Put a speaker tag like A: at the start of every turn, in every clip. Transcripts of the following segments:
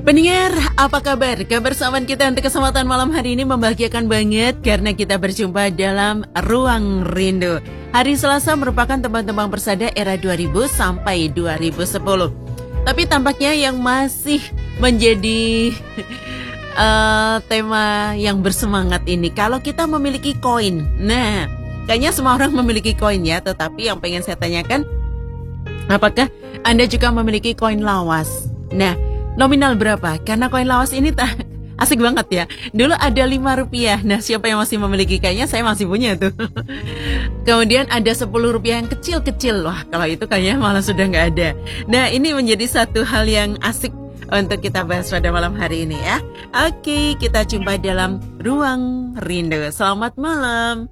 A: Pendengar, apa kabar? Kabar sahabat kita untuk kesempatan malam hari ini membahagiakan banget karena kita berjumpa dalam Ruang Rindu. Hari Selasa merupakan tembang-tembang persada era 2000 sampai 2010. Tapi tampaknya yang masih menjadi tema yang bersemangat ini, kalau kita memiliki koin. Nah, kayaknya semua orang memiliki koin ya, tetapi yang pengen saya tanyakan, apakah Anda juga memiliki koin lawas? Nah, nominal berapa? Karena koin lawas ini asik banget ya. Dulu ada Rp5. Nah, siapa yang masih memiliki? Kayaknya saya masih punya tuh. Kemudian ada Rp10 yang kecil-kecil. Wah, kalau itu kayaknya malah sudah nggak ada. Nah, ini menjadi satu hal yang asik untuk kita bahas pada malam hari ini ya. Oke, kita jumpa dalam Ruang Rindu. Selamat malam.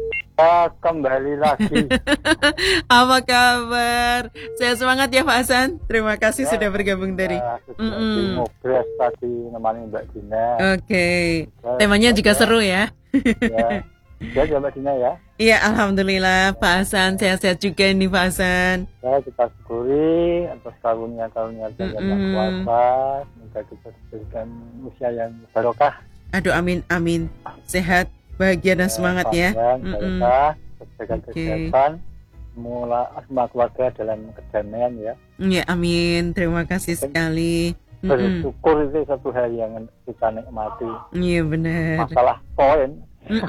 B: Kembali lagi.
A: Apa kabar? Saya semangat ya Pak Hasan. Terima kasih sudah bergabung dari
B: Ngobres tadi nemani Mbak Dina.
A: Oke. Temanya juga seru ya.
B: Ya Mbak Dina ya.
A: Iya, alhamdulillah Pak Hasan sehat-sehat juga nih Pak Hasan.
B: Ya, kita syukuri atas karunia dan yang kuasa. Semoga kita diberikan usia yang barokah.
A: Aduh, amin amin. Sehat, bahagia dan semangat ya.
B: Barokah, jaga kesehatan. Semua keluarga dalam kedamaian ya.
A: Ya, amin. Terima kasih sekali.
B: Bersyukur itu satu hal yang kita nikmati.
A: Iya benar.
B: Masalah koin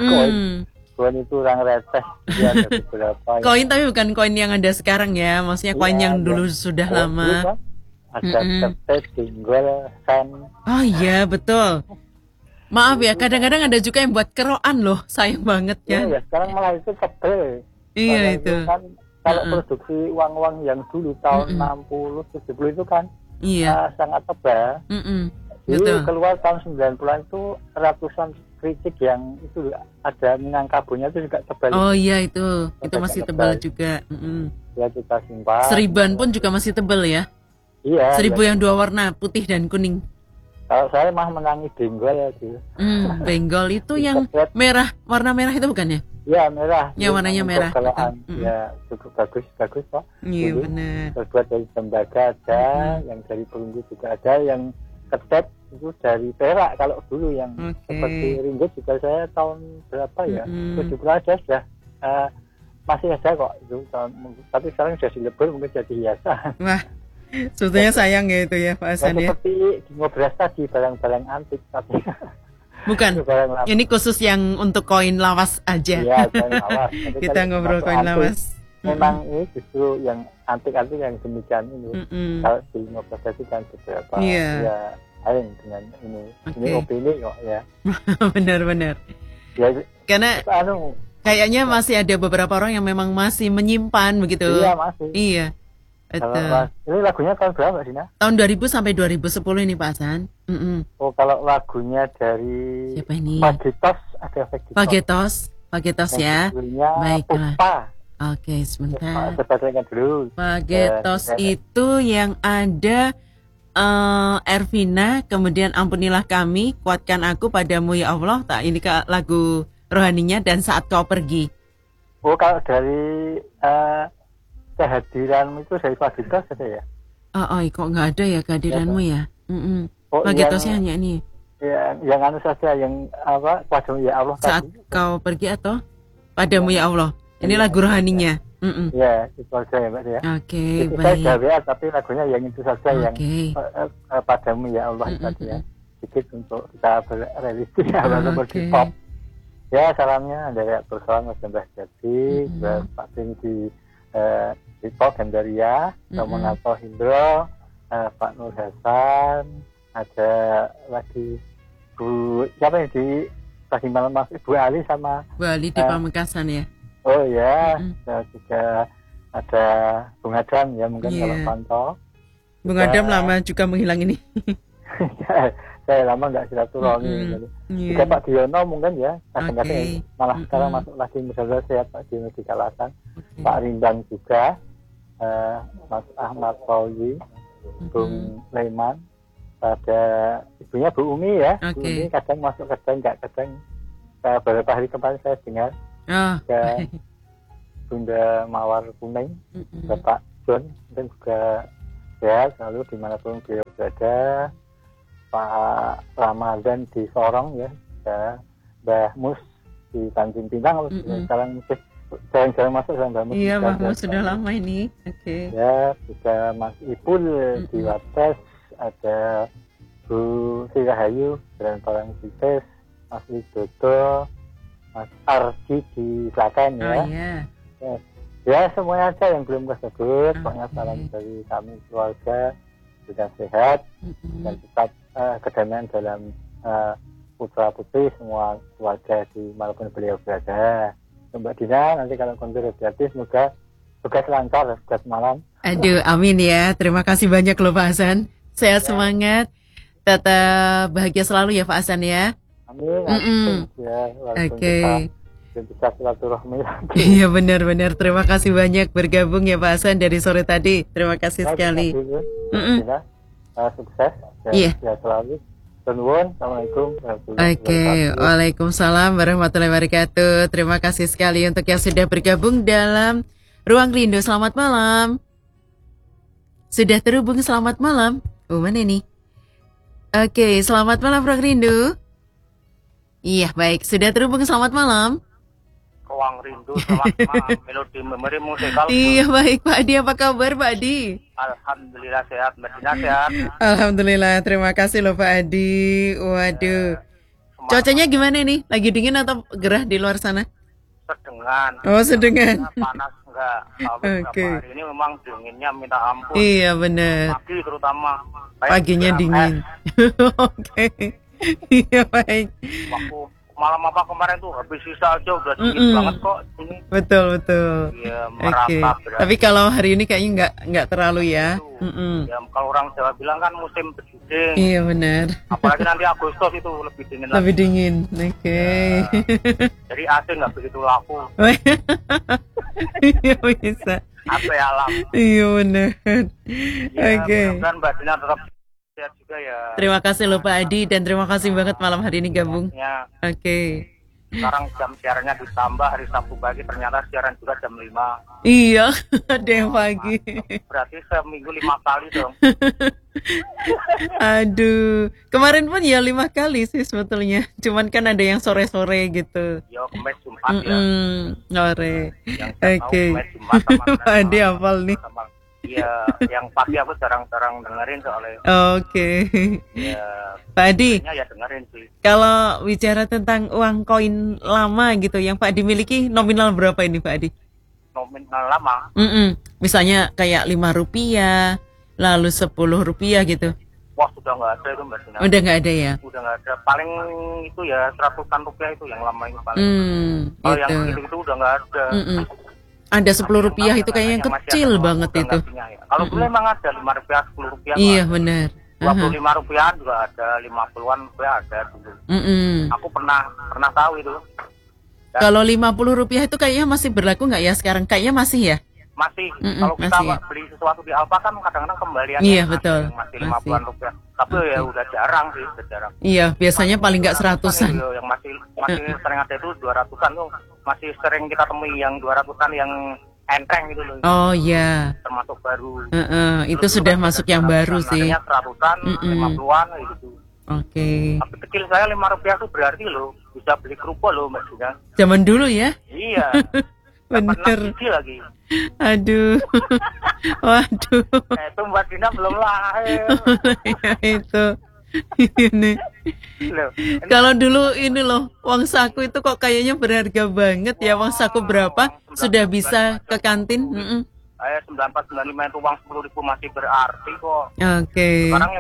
B: itu orang receh. Ya, ada beberapa.
A: Koin tapi bukan koin yang ada sekarang ya. Maksudnya koin yang dulu sudah lama.
B: Kan? Ada kertas, tinggal, sen.
A: Oh iya betul. Maaf ya, kadang-kadang ada juga yang buat keroan loh. Sayang banget ya.
B: Iya, sekarang malah itu tebel.
A: Iya itu.
B: Kan, kalau produksi uang-uang yang dulu tahun 60, 70 itu kan sangat tebal. Jadi keluar tahun 90-an itu ratusan kritik yang itu ada Minangkabunya itu juga tebal.
A: Oh iya itu masih tebal juga.
B: Ya kita simpan.
A: 1000-an pun juga masih tebal ya.
B: Iya.
A: 1000 yang dua warna, putih dan kuning.
B: Kalau saya mah menangi benggol ya gitu.
A: Benggol itu yang merah, warna merah itu bukan ya?
B: Iya merah.
A: Yang warnanya merah.
B: Ya cukup bagus kok.
A: Iya benar.
B: Terbuat dari tembaga ada, yang dari perunggu juga ada, yang ketet itu dari perak kalau dulu yang seperti ringgit juga saya tahun berapa ya? 70 ada sudah masih ada kok itu tahun, tapi sekarang sudah dilebur mungkin jadi hiasan.
A: Wah. Sebetulnya sayang ya itu ya Pak Hasan ya.
B: Seperti di ngobras tadi barang-barang antik tapi
A: bukan. Ini khusus yang untuk koin lawas aja.
B: Iya, koin lawas.
A: Kita ngobrol koin lawas.
B: Memang ini justru yang antik-antik yang demikian ini. Kalau di ngobras tadi kan beberapa ya lain dengan ini. Ini opini kok ya. Benar-benar. Ya,
A: karena kayaknya masih ada beberapa orang yang memang masih menyimpan begitu.
B: Iya, masih.
A: Iya.
B: Ini lagunya tahun berapa Dina?
A: Tahun 2000 sampai 2010 ini Pak Hasan.
B: Oh kalau lagunya dari
A: siapa ini?
B: Pagetos
A: ya. Baiklah.
B: Puspa.
A: Oke, sebentar.
B: Dulu.
A: Pagetos itu yang ada Ervina, kemudian ampunilah kami, kuatkan aku padamu ya Allah. Ini lagu rohaninya dan saat kau pergi.
B: Oh kalau dari kehadiranmu itu dari Pagetos ada ya?
A: Kok nggak ada ya kehadiranmu ya? Pagetosnya hanya ini.
B: Yang anu saja, yang apa? Padamu ya Allah.
A: Saat kau pergi atau padamu ya Allah. Ini lagu rohaninya.
B: Ya, itu saja ya Mbak ya.
A: Oke,
B: baik. Saya WA tapi lagunya yang itu saja yang padamu ya Allah tadi ya. Sedikit untuk kita realistis walaupun di pop. Ya, salamnya dari Persoalan Mas Mbah Jadi, Pak Tim di Pop Gandaria, Monato Hindro, Pak Nur Hasan, ada lagi Bu siapa yang di tadi malam Mas Ibu Ali sama
A: Bu Ali di Pamekasan ya.
B: Oh ya, juga ada Bung Adam ya mungkin kalau pantau.
A: Bung Adam lama juga menghilang ini.
B: Saya lama nggak silaturahmi. Juga Pak Diono mungkin ya, kadang-kadang malah sekarang masuk lagi misalnya saya Pak Diono di Kalasan, Pak Rindang juga. Mas Ahmad Fauzi, Bung Leiman, ada ibunya Bu Umi ya. Bu Umi kadang masuk, kadang enggak, kadang beberapa hari kemarin saya dengar ke Bunda Mawar Kuning, Bapak John, dan juga sehat selalu dimanapun beliau berada. Pak Ramadan di Sorong ya, Mbah Mus di Tanjung Pinang, sekarang masih jarang-jarang masuk sama Mbah Mus.
A: Iya, Mbah Mus sudah lama ini. Oke.
B: Ya, juga Mas Ipul di Wates, ada Bu Sri Rahayu dan Parang Sites, Mas Widodo, Mas Arji di Klaten ya.
A: Oh iya.
B: Ya, semuanya aja yang belum tersebut. Pokoknya salam dari kami keluarga sudah sehat dan tetap kedamaian dalam putra putri semua keluarga di manapun beliau berada. Mbak Dina, nanti kalau kontur gratis semoga tugas lancar, tugas malam.
A: Aduh, amin ya. Terima kasih banyak loh Pak Hasan. Sehat semangat, tetap bahagia selalu ya Pak Hasan ya.
B: Amin. Ya,
A: Oke.
B: Bisa silaturahmi lagi.
A: Iya benar-benar. Terima kasih banyak bergabung ya Pak Hasan dari sore tadi. Terima kasih sekali.
B: Sukses.
A: Iya.
B: Ya selalu. Assalamualaikum.
A: Oke, waalaikumsalam warahmatullahi wabarakatuh. Terima kasih sekali untuk yang sudah bergabung dalam Ruang Rindu. Selamat malam. Sudah terhubung, selamat malam. Mana ini? Oke, selamat malam Ruang Rindu. Iya, baik. Sudah terhubung, selamat malam.
C: Ruang Rindu, selamat malam. Melodi memori musikal.
A: Iya, baik Pak Adi. Apa kabar Pak Adi?
C: Alhamdulillah sehat, Mbak Dina sehat.
A: Alhamdulillah, terima kasih loh Pak Adi. Waduh. Cuacanya gimana nih? Lagi dingin atau gerah di luar sana?
C: Sedengan.
A: Oh, sedengan.
C: Panas enggak.
A: Oke.
C: Hari ini memang dinginnya minta ampun.
A: Iya, benar.
C: Pagi terutama.
A: Paginya dingin. Oke. Iya, baik.
C: Waktu malam apa kemarin tuh habis sisa aja udah dingin banget kok ini.
A: Betul.
C: Iya,
A: Oke.
C: merata.
A: Tapi kalau hari ini kayaknya nggak terlalu ya.
C: Ya, kalau orang Jawa bilang kan musim berjuding.
A: Iya, benar.
C: Apalagi nanti Agustus itu lebih dingin lagi.
A: Lebih dingin. Oke.
C: Jadi AC nggak begitu laku.
A: Iya, bisa.
C: AC alam.
A: Iya, benar. Oke.
C: Dan Mbak Dina tetap sehat juga ya.
A: Terima kasih loh Pak Adi dan terima kasih banget malam hari ini gabung.
C: Ya.
A: Oke.
C: Sekarang jam siarannya ditambah hari Sabtu pagi, ternyata siaran juga jam 5.
A: Iya, ada yang pagi.
C: Berarti seminggu 5 kali dong.
A: Aduh, kemarin pun ya 5 kali sih sebetulnya. Cuman kan ada yang sore-sore gitu.
C: Yo, Kamis Jumat ya.
A: Sore. Oke.
C: Pak
A: Adi hafal nih.
C: Iya, yang pagi aku jarang-jarang dengerin soalnya.
A: Oke.
C: Ya,
A: Pak Adi.
C: ya dengerin sih.
A: Kalau bicara tentang uang koin lama gitu yang Pak Adi miliki, nominal berapa ini Pak Adi?
C: Nominal lama.
A: Misalnya kayak 5 rupiah, lalu 10 rupiah gitu.
C: Wah, sudah nggak ada itu Mbak Dina.
A: Udah nggak ada ya?
C: Udah nggak ada. Paling itu ya 100-an rupiah itu yang lama itu paling. Kalau yang itu udah nggak ada.
A: Ada 10 rupiah itu kayaknya yang kecil banget itu.
C: Ya. Kalau dulu memang ada 5 rupiah, 10 rupiah.
A: Iya benar.
C: 25 rupiah juga ada, 50-an rupiah ada dulu. Aku pernah tahu itu.
A: Kalau 50 rupiah itu kayaknya masih berlaku nggak ya sekarang? Kayaknya masih ya?
C: Masih. Kalau kita beli sesuatu di Alfa kan kadang-kadang kembaliannya
A: iya, betul.
C: Masih 50-an rupiah. Tapi ya udah jarang sih, jarang.
A: Iya, biasanya paling nggak 100-an.
C: Yang masih sering ada itu 200-an tuh. Masih sering kita temui yang 200-an yang enteng gitu loh.
A: Oh iya.
C: Termasuk baru.
A: Itu sudah masuk yang baru sih.
C: 100-an, 50-an gitu.
A: Oke.
C: Tapi kecil saya 5 rupiah tuh berarti loh bisa beli kerupuk loh Mbak Dina.
A: Zaman dulu ya?
C: Iya.
A: Bener.
C: Kecil lagi.
A: Aduh. Waduh.
C: Itu Mbak Dina belum lahir.
A: Ya itu. Ini. Kalau dulu ini loh, uang saku itu kok kayaknya berharga banget ya. Uang saku berapa sudah bisa ke kantin?
C: 9495 itu uang 10.000 masih berarti kok.
A: Oke.
C: Sekarang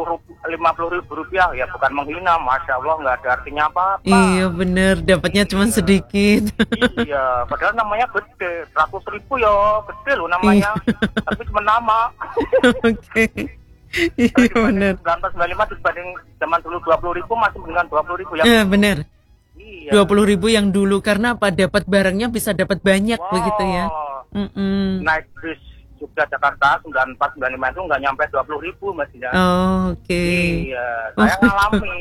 C: 50.000 rupiah ya bukan menghina, masya Allah nggak ada artinya apa-apa.
A: Iya bener, dapatnya cuma sedikit.
C: Iya, padahal namanya gede, 100.000 ya gede loh namanya, tapi cuma nama.
A: Oke. Iya benar.
C: 1995 dibanding zaman dulu 20.000 masih dengan 20.000 ya.
A: Iya benar.
C: Iya.
A: 20.000 yang dulu karena apa? Dapat barangnya bisa dapat banyak begitu ya.
C: Naik bis Jogja Jakarta 9495 itu nggak nyampe 20.000 Mas ya.
A: Oh, oke.
C: Iya, saya ngalami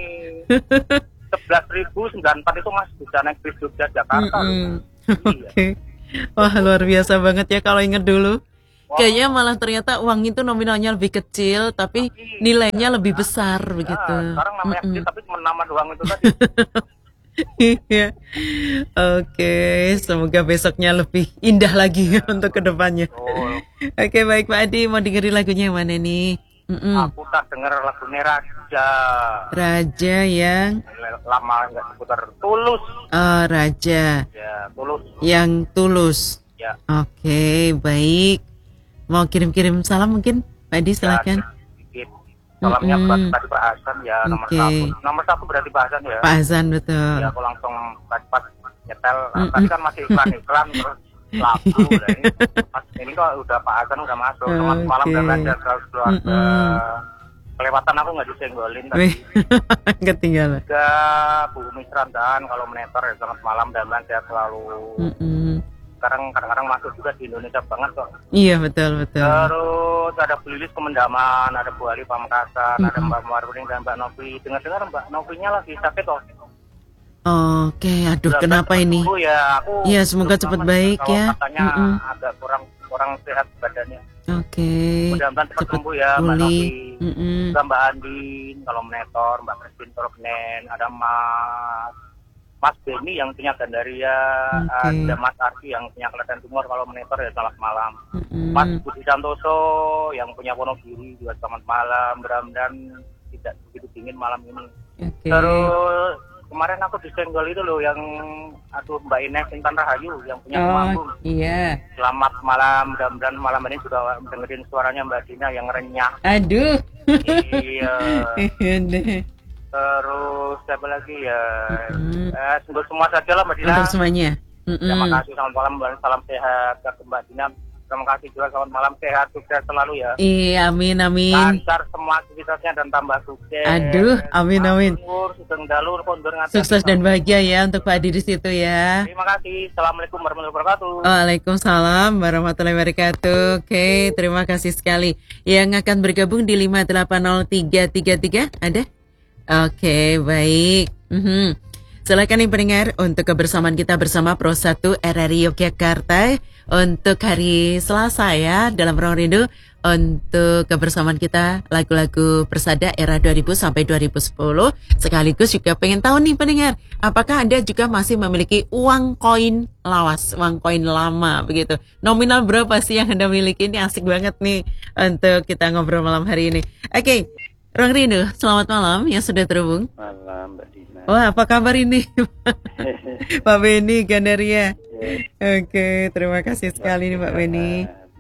C: 11.094 itu masih bisa naik bis Jogja Jakarta.
A: Oke. Wah luar biasa banget ya kalau inget dulu. Kayaknya malah ternyata uang itu nominalnya lebih kecil, tapi nilainya lebih besar begitu.
C: Sekarang namanya kecil, tapi cuma nama doang itu tadi.
A: Iya. Oke, semoga besoknya lebih indah lagi untuk kedepannya. Oke, baik Pak Adi, mau dengerin lagunya yang mana nih?
C: Aku tak denger lagunya Raja.
A: Raja yang
C: lama nggak seputar Tulus.
A: Oh, Raja.
C: Ya, Tulus.
A: Yang Tulus.
C: Ya.
A: Oke, baik. Mau kirim-kirim salam mungkin, Pak Adi, silakan.
C: Ya, salamnya buat tadi Pak Hasan ya, nomor satu. Nomor satu berarti Pak Hasan ya.
A: Pak Hasan, betul.
C: Ya, aku langsung pas nyetel. Tadi kan masih iklan terus lagu. Ini kok udah Pak Hasan udah masuk. Selamat malam dan lancar keluarga. Kelewatan aku nggak disenggolin tadi.
A: Ketinggalan.
C: Ke Bu Misrandan kalau menetor ya, selamat malam dan lancar selalu. Sekarang kadang-kadang masuk juga di Indonesia banget kok.
A: Iya, betul.
C: Terus ada Bu Lilis Kemendaman, ada Bu Ali Pamekasan, ada Mbak Marwuning dan Mbak Novi. Dengar-dengar Mbak Novinya lagi sakit kok.
A: Oke, aduh, kenapa ini?
C: Ya, aku
A: semoga cepat baik ya.
C: Katanya agak kurang sehat badannya.
A: Oke.
C: Mudah-mudahan cepat sembuh ya Mbak Novi. Juga Mbak Andin kalau menetor, Mbak Christine Torgnen, ada Mas Beni yang punya Gandaria, ada Mas Arfi yang punya Klaten Timur kalau menetor ya selamat malam. Mas Budi Santoso yang punya Wonogiri juga selamat malam. Mudah-mudahan tidak begitu dingin malam ini. Terus kemarin aku disenggol itu loh yang Mbak Ines Intan Rahayu yang punya Temanggung.
A: Iya.
C: Selamat malam, mudah-mudahan malam ini juga dengerin suaranya Mbak Dina yang renyah.
A: Aduh.
C: Iya. Terus siapa lagi ya? Untuk semua saja lah Mbak Dina.
A: Untuk semuanya.
C: Terima kasih, selamat malam, salam sehat ke Mbak Dina. Terima kasih juga, selamat malam, sehat, sukses selalu ya.
A: Iya, amin.
C: Lancar semua aktivitasnya dan tambah sukses.
A: Aduh, amin.
C: Sukses
A: dan bahagia ya untuk Pak Adi di situ ya.
C: Terima kasih. Assalamualaikum warahmatullahi wabarakatuh.
A: Waalaikumsalam warahmatullahi wabarakatuh. Oke, terima kasih sekali. Yang akan bergabung di 580333 ada? Oke, baik. Silakan nih pendengar untuk kebersamaan kita bersama Pro 1 RRI Yogyakarta untuk hari Selasa ya dalam Ruang Rindu untuk kebersamaan kita lagu-lagu Persada era 2000 sampai 2010. Sekaligus juga pengen tahu nih pendengar, apakah Anda juga masih memiliki uang koin lawas, uang koin lama begitu. Nominal berapa sih yang Anda miliki? Ini asik banget nih untuk kita ngobrol malam hari ini. Oke. Ruang Rindu, selamat malam yang sudah terhubung.
B: Malam Mbak Dina.
A: Wah, apa kabar ini? Pak Beni Gandaria. Oke, terima kasih sekali nih Pak Beni.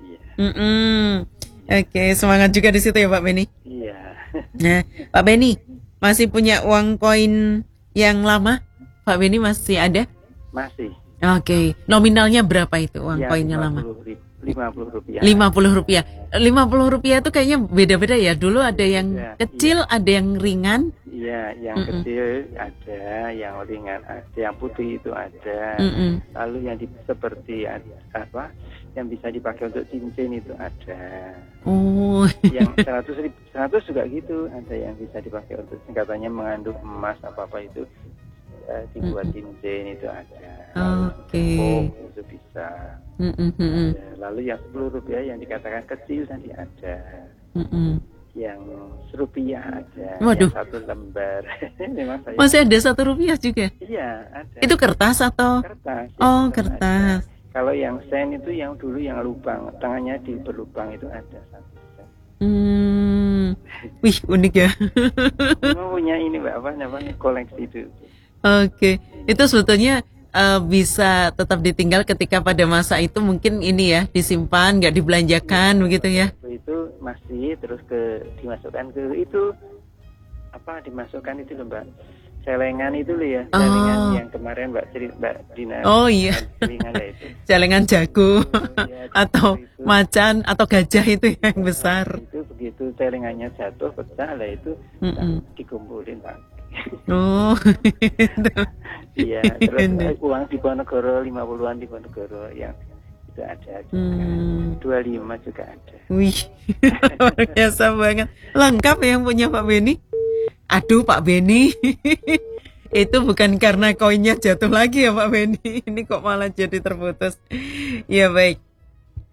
A: Oke, semangat juga di situ ya Pak Beni.
B: Iya.
A: Nah, Pak Beni masih punya uang koin yang lama? Pak Beni masih ada?
B: Masih.
A: Oke, nominalnya berapa itu uang koinnya lama?
B: Rp50.
A: Rp50 itu kayaknya beda-beda ya. Dulu ada yang kecil, ada yang ringan.
B: Iya, yang kecil ada, yang ringan ada, yang putih itu ada. Lalu yang seperti apa? Yang bisa dipakai untuk cincin itu ada.
A: Oh.
B: Yang 100 juga gitu, ada yang bisa dipakai untuk katanya mengandung emas apa itu. Dibuat cincin itu ada.
A: Oke.
B: Itu bisa. Lalu yang Rp10 yang dikatakan kecil tadi ada. Yang Rp1 ada.
A: Waduh.
B: Yang 1 lembar. Memang saya.
A: Masih ada Rp1 juga?
B: Iya, ada.
A: Itu kertas atau?
B: Kertas.
A: Oh, kertas.
B: Ada. Kalau yang sen itu yang dulu yang lubang, tangannya di berlubang itu ada 1 sen.
A: Wih, unik ya.
B: Memang punya ini Mbak, apa namanya, koleksi itu.
A: Oke, itu sebetulnya bisa tetap ditinggal ketika pada masa itu mungkin ini ya disimpan, nggak dibelanjakan begitu ya?
B: Itu masih terus dimasukkan ke itu apa dimasukkan itu loh Mbak, celengan itu loh ya, celengan yang kemarin Mbak Dina.
A: Oh iya. Celengan jago atau itu. Macan atau gajah itu yang besar.
B: Itu begitu celengannya jatuh pecah lah itu dikumpulin Pak.
A: Oh,
B: iya. Terus uang di Ponegoro 50-an di Ponegoro yang itu ada juga. 25 juga ada.
A: Wih, luar biasa banget. Lengkap yang punya Pak Beni. Aduh Pak Beni, itu bukan karena koinnya jatuh lagi ya Pak Beni. Ini kok malah jadi terputus. Ya baik.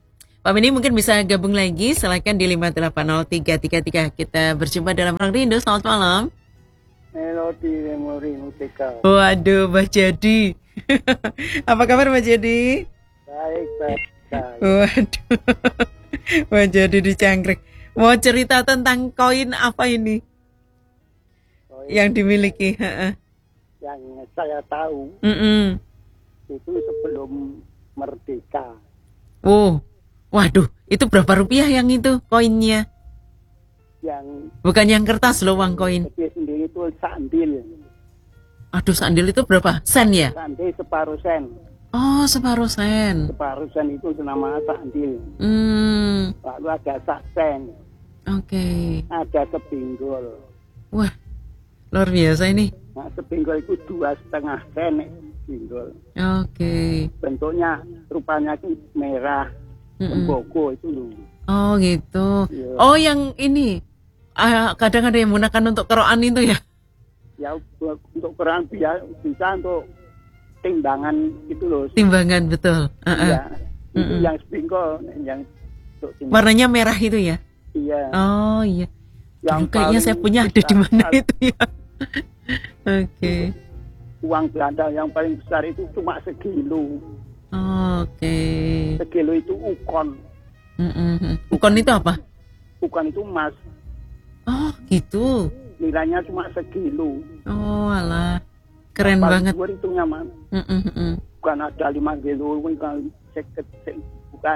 A: Pak Beni mungkin bisa gabung lagi, silakan di 5803333. Kita berjumpa dalam Ruang Rindu. Selamat malam.
D: Melodi Memori Musika.
A: Waduh, Mbak Jadi. Apa kabar Mbak Jadi?
D: Baik, baik.
A: Waduh, Mbak Jadi di Cangkrik. Mau cerita tentang koin apa ini?
D: Koin
A: yang dimiliki?
D: Yang saya tahu itu sebelum merdeka.
A: Oh, waduh, itu berapa rupiah yang itu koinnya?
D: Yang
A: Bukan yang kertas loh, uang koin.
D: gede sendiri itu sandil.
A: Aduh, sandil itu berapa? Sen ya?
D: Sandil separuh sen.
A: Oh, separuh sen.
D: Separuh sen itu nama sandil. Lalu ada sak sen.
A: Oke.
D: Ada sepinggol.
A: Wah, luar biasa ini.
D: Nah, sepinggol itu 2,5 sen. Pinggol.
A: Oke.
D: Bentuknya rupanya itu merah. Tembaga itu loh.
A: Oh gitu.
D: Iya.
A: Oh yang ini. Kadang ada yang menggunakan untuk keroan itu ya?
D: Ya untuk kurang bisa untuk timbangan itu loh.
A: Timbangan betul.
D: Iya. Itu yang spinkel yang untuk timbangan.
A: Warnanya merah itu ya?
D: Iya.
A: Oh iya.
D: Yang
A: Kayaknya saya punya ada di mana itu ya. Oke.
D: Uang Belanda yang paling besar itu cuma sekilo.
A: Oke.
D: Sekilo itu ukon.
A: Ukon itu apa?
D: Ukon itu emas.
A: Oh gitu.
D: Nilainya cuma sekilo.
A: Oh alah. Keren banget.
D: Paling itu nyaman. Bukan ada 5 kilo, bukan bukan.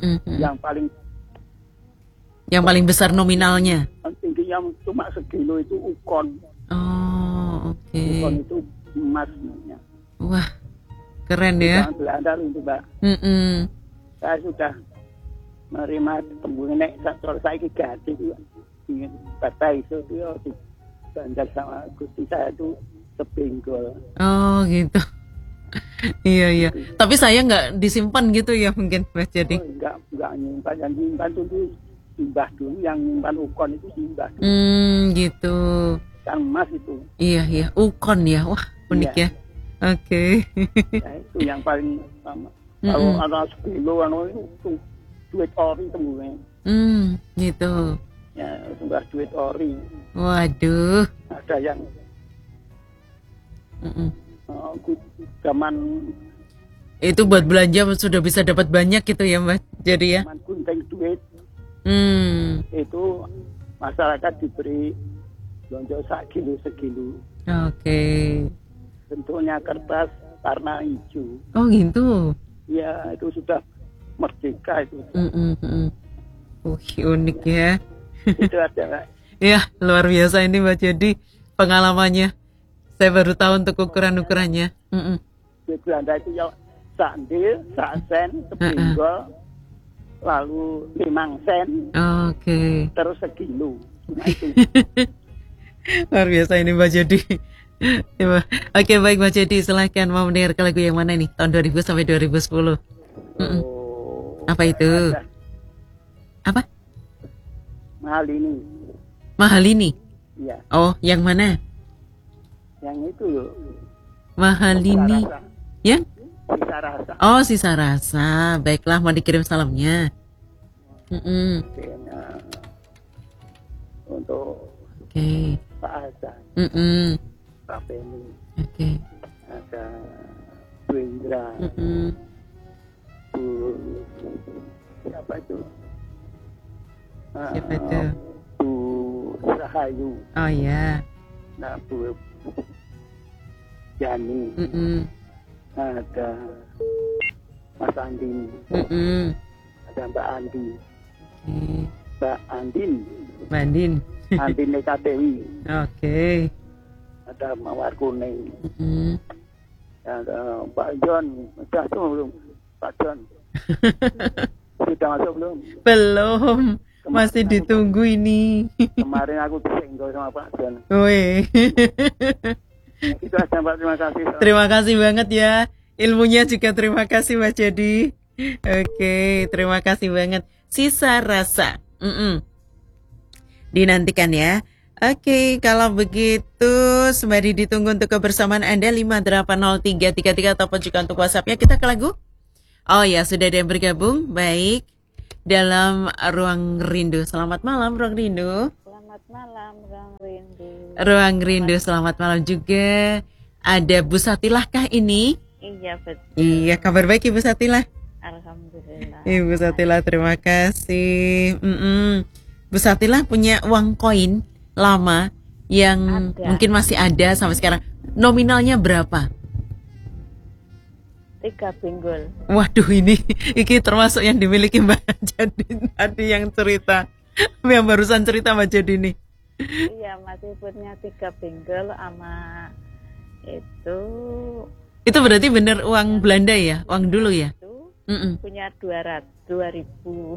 D: Yang paling
A: besar nominalnya.
D: tingginya cuma sekilo itu ukon.
A: Oh oke.
D: Ukon itu emas namanya.
A: Wah keren ya.
D: Belanda itu Mbak. Saya sudah menerima tembung nek kalau saya gadi itu ingin batai itu dibanjar sama Gusti saya itu sepinggol.
A: Oh gitu. Iya. Tapi saya nggak disimpan gitu ya mungkin Mas Jadi.
D: Oh, enggak nyimpan, yang nyimpan itu simbah dulu, yang nyimpan ukon itu simbah dulu.
A: Gitu.
D: Yang emas itu.
A: Iya, ukon ya. Wah, unik ya. Oke.
D: Nah, itu yang paling sama. Kalau ada sekilo itu duit ori tembungnya.
A: Gitu.
D: Ya, sudah duit ori.
A: Waduh.
D: Ada yang zaman
A: itu buat belanja sudah bisa dapat banyak gitu ya Mbak. Jadi ya.
D: Zaman gunting duit. Itu masyarakat diberi belanja sekilo.
A: Oke.
D: Bentuknya kertas warna hijau.
A: Oh gitu.
D: Ya itu sudah merdeka itu.
A: Unik ya.
D: Itu ada.
A: Ya luar biasa ini Mbak Jadi pengalamannya. Saya baru tahu untuk ukuran-ukurannya.
D: Di Belanda itu ya sandil, sak sen, sepinggol, lalu 5 sen.
A: Oke.
D: Terus sekilo. Cuma itu.
A: Luar biasa ini Mbak Jadi. Oke baik Mbak Jadi, silahkan mau mendengar lagu yang mana nih tahun 2000 sampai 2010. Apa itu? Apa? Mahal ini.
D: Iya.
A: Oh yang mana?
D: Yang itu loh.
A: Mahal ini. Ya?
D: Sisa rasa.
A: Oh sisa rasa. Baiklah mau dikirim salamnya.
D: Untuk Pak Hasan. Pak Beni. Ada Bu Indra. Bu siapa itu?
A: Siapa itu?
D: Bu Rahayu.
A: Oh ya.
D: Nah Bu Yani. Ada Mas Andin. Ada Mbak Andi. Mbak Andin. Andin Nekadewi.
A: Oke.
D: Ada Mawar Kuning. Ada Pak John. Sudah masuk belum? Pak John. Sudah masuk belum?
A: Belum. Masih ditunggu ini.
D: Kemarin aku disenggol sama Pak John.
A: Woi.
D: Itu aja Mbak, terima kasih.
A: Terima kasih banget ya. Ilmunya juga terima kasih Mbak Jadi. Oke, terima kasih banget. Sisa rasa. Dinantikan ya. Oke, kalau begitu sembari ditunggu untuk kebersamaan Anda 5803333 ataupun juga untuk WhatsApp-nya kita ke lagu. Oh ya, sudah ada yang bergabung. Baik. dalam Ruang Rindu. Selamat malam Ruang Rindu.
E: Selamat malam Ruang Rindu.
A: Ruang Rindu, selamat malam juga. Ada Bu Satilah kah ini?
E: Iya betul.
A: Iya, kabar baik Ibu Satilah.
E: Alhamdulillah.
A: Ibu Satilah, terima kasih. Bu Satilah punya uang koin lama yang mungkin masih ada sampai sekarang. Nominalnya berapa?
E: 3 pinggul.
A: Waduh, ini termasuk yang dimiliki Mbak Jadin tadi yang cerita, yang barusan cerita Mbak Jadin nih.
E: Iya, masih punya 3 pinggul sama itu.
A: Itu berarti bener uang Belanda ya, uang dulu ya?
E: Itu punya 2.000.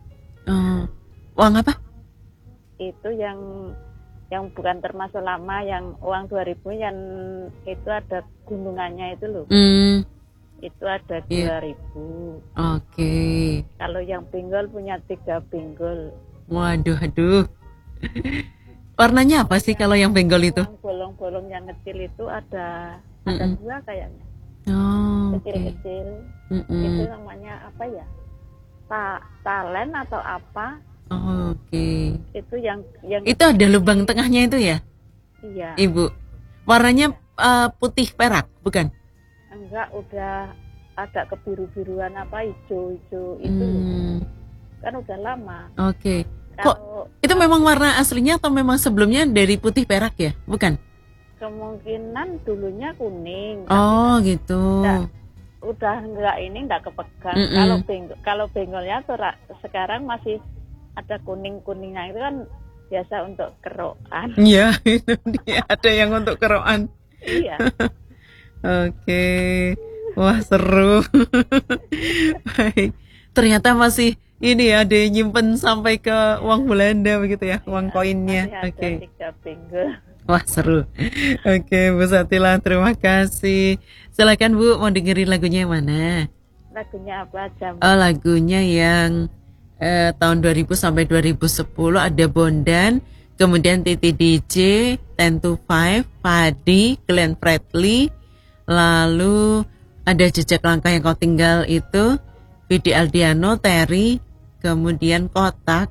A: Uang apa?
E: Itu yang bukan termasuk lama, yang uang 2.000 yang itu ada gunungannya itu loh. Itu ada 2.000.
A: Oke.
E: Kalau yang pinggul punya 3 pinggul.
A: Waduh, aduh. Warnanya apa sih kalau yang benggol itu?
E: Bolong-bolong yang kecil itu ada 2 kayaknya. Kecil-kecil. Itu namanya apa ya? Talen atau apa?
A: Oke.
E: Itu yang
A: itu ada lubang tengahnya itu ya?
E: Iya.
A: Ibu. Warnanya putih perak, bukan?
E: Enggak, udah agak kebiru-biruan apa hijau-hijau itu. Kan udah lama.
A: Oke. Kok itu memang warna aslinya atau memang sebelumnya dari putih perak ya? Bukan?
E: Kemungkinan dulunya kuning.
A: Oh, gitu.
E: Udah enggak kepegang. Kalau benggolnya sekarang masih ada kuning-kuningnya, itu kan biasa untuk kerokan.
A: Iya, itu dia, ada yang untuk kerokan.
E: Iya.
A: Oke. Wah, seru. Baik. Ternyata masih ini ya, ada yang nyimpen sampai ke uang Belanda begitu ya, uang koinnya. Oke.
E: 3 pinggul.
A: Wah, seru. Oke, Bu Satilah, terima kasih. Silakan Bu, mau dengerin lagunya yang mana?
E: Lagunya apa aja?
A: Oh, lagunya yang tahun 2000 sampai 2010 ada Bondan, kemudian Titi DJ, 10 to 5, Padi, Glenn Fredly, lalu ada Jejak Langkah Yang Kau Tinggal itu, Vidi Aldiano, Terry, kemudian Kotak.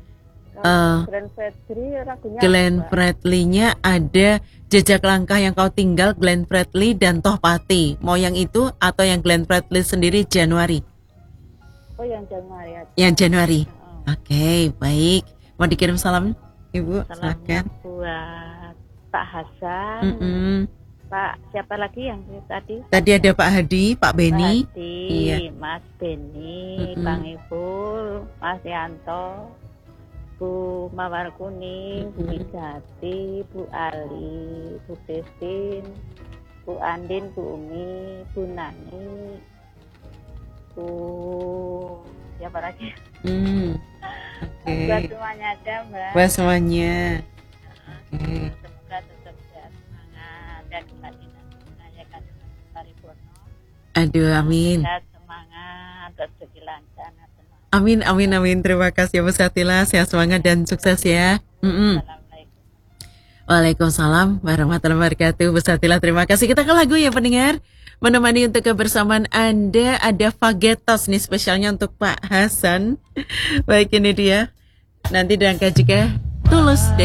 A: Glenn Fredly-nya ada Jejak Langkah Yang Kau Tinggal, Glenn Fredly dan Toh Pati. Mau yang itu atau yang Glenn Fredly sendiri Januari?
E: Oh, yang Januari aja.
A: Yang Januari. Oke, baik. Mau dikirim salam, Ibu? Silakan.
E: Buat Pak Hasan. Pak siapa lagi yang tadi?
A: Tadi ada Pak Hadi, Pak Beni.
E: Iya. Mas Beni, Bang Ipul, Mas Yanto, Bu Mawar Kuning, Bu Widati, Bu Ali, Bu Destin, Bu Andin, Bu Umi, Bu Nani, Bu siapa lagi?
A: Oke.
E: Buat semuanya aja, Mbak.
A: Buat semuanya. Oke.
E: Semoga tetap semangat dan menanyakan paripurna.
A: Aduh, amin.
E: Semangat, rezeki lancar.
A: Amin, amin, amin. Terima kasih Bu Satilah. Sehat, semangat dan sukses ya. Waalaikumsalam warahmatullahi wabarakatuh. Bu Satilah, terima kasih. Kita ke lagu ya pendengar. Menemani untuk kebersamaan Anda ada Fagetos nih, spesialnya untuk Pak Hasan. Baik, ini dia. Nanti diangkat juga Tulus.